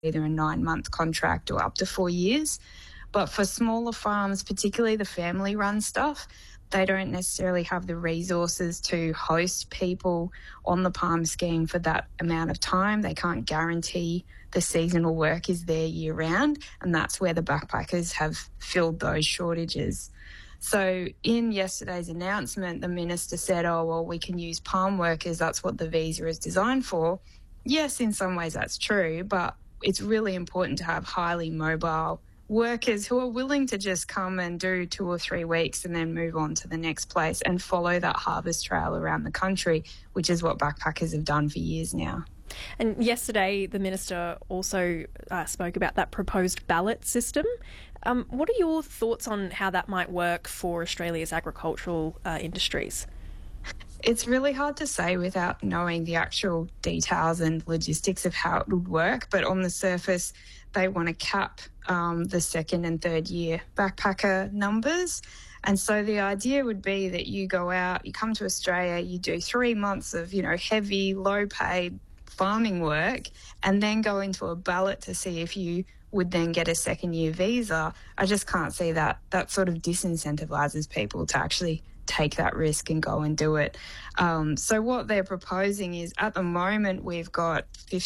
either a 9-month contract or up to 4 years. But for smaller farms, particularly the family-run stuff, they don't necessarily have the resources to host people on the PALM scheme for that amount of time. They can't guarantee the seasonal work is there year-round, and that's where the backpackers have filled those shortages. So in yesterday's announcement, the minister said, oh, well, we can use PALM workers. That's what the visa is designed for. Yes, in some ways that's true, but it's really important to have highly mobile workers who are willing to just come and do 2 or 3 weeks and then move on to the next place and follow that harvest trail around the country, which is what backpackers have done for years now. And yesterday, the minister also spoke about that proposed ballot system. What are your thoughts on how that might work for Australia's agricultural industries? It's really hard to say without knowing the actual details and logistics of how it would work, but on the surface, they want to cap the 2nd and 3rd year backpacker numbers. And so the idea would be that you go out, you come to Australia, you do 3 months of, heavy, low-paid farming work, and then go into a ballot to see if you would then get a 2nd year visa. I just can't see that. That sort of disincentivises people to actually take that risk and go and do it. So what they're proposing is, at the moment, we've got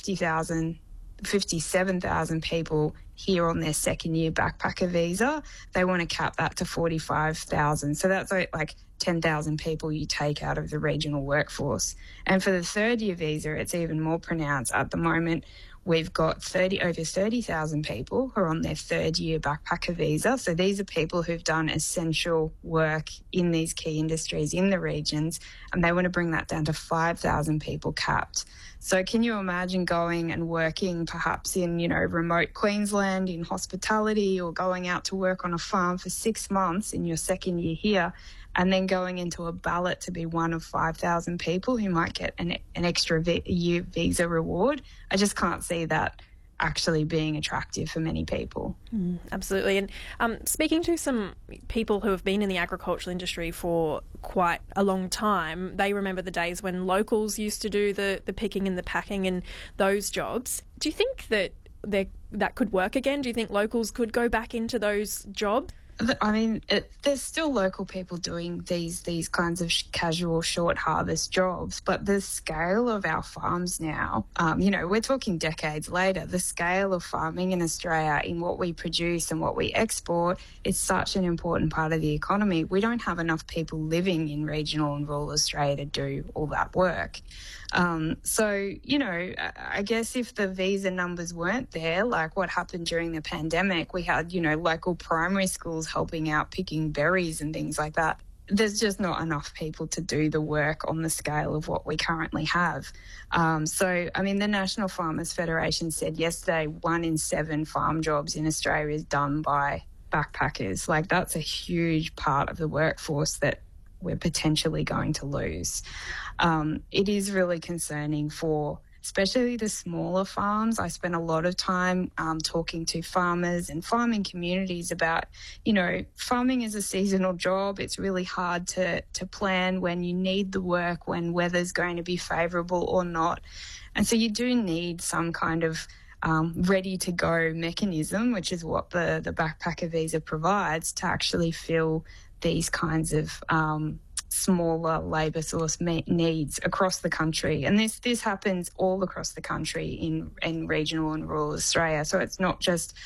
57,000 people here on their 2nd year backpacker visa. They want to cap that to 45,000. So that's like 10,000 people you take out of the regional workforce. And for the 3rd year visa, it's even more pronounced. At the moment, we've got over 30,000 people who are on their 3rd year backpacker visa. So these are people who've done essential work in these key industries in the regions, and they want to bring that down to 5,000 people capped. So can you imagine going and working perhaps in, remote Queensland in hospitality, or going out to work on a farm for 6 months in your 2nd year here, and then going into a ballot to be one of 5,000 people who might get an extra year visa reward? I just can't see that actually being attractive for many people. Absolutely. And speaking to some people who have been in the agricultural industry for quite a long time, they remember the days when locals used to do the picking and the packing and those jobs. Do you think that that could work again? Do you think locals could go back into those jobs? I mean, there's still local people doing these kinds of casual short harvest jobs, but the scale of our farms now, we're talking decades later, the scale of farming in Australia in what we produce and what we export is such an important part of the economy. We don't have enough people living in regional and rural Australia to do all that work. I guess if the visa numbers weren't there, like what happened during the pandemic, we had, local primary schools helping out picking berries and things like that. There's just not enough people to do the work on the scale of what we currently have. The National Farmers Federation said yesterday 1 in 7 farm jobs in Australia is done by backpackers. Like, that's a huge part of the workforce that we're potentially going to lose. It is really concerning for especially the smaller farms. I spent a lot of time talking to farmers and farming communities about, farming is a seasonal job. It's really hard to plan when you need the work, when weather's going to be favourable or not. And so you do need some kind of ready-to-go mechanism, which is what the backpacker visa provides, to actually fill these kinds of smaller labour source needs across the country. And this happens all across the country in regional and rural Australia. So it's not just,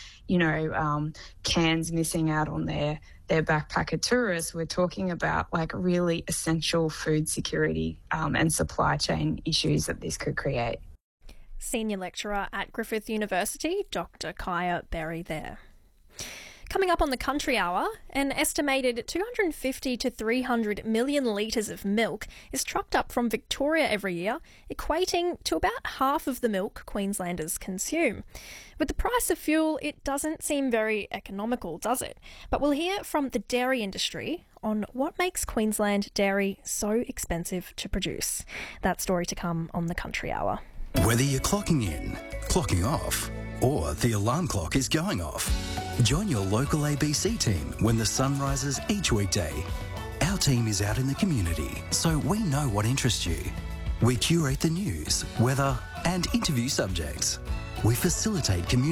Cairns missing out on their backpacker tourists. We're talking about like really essential food security and supply chain issues that this could create. Senior lecturer at Griffith University, Dr. Kaya Berry there. Coming up on the Country Hour, an estimated 250 to 300 million litres of milk is trucked up from Victoria every year, equating to about half of the milk Queenslanders consume. With the price of fuel, it doesn't seem very economical, does it? But we'll hear from the dairy industry on what makes Queensland dairy so expensive to produce. That story to come on the Country Hour. Whether you're clocking in, clocking off, or the alarm clock is going off, join your local ABC team when the sun rises each weekday. Our team is out in the community, so we know what interests you. We curate the news, weather, and interview subjects. We facilitate community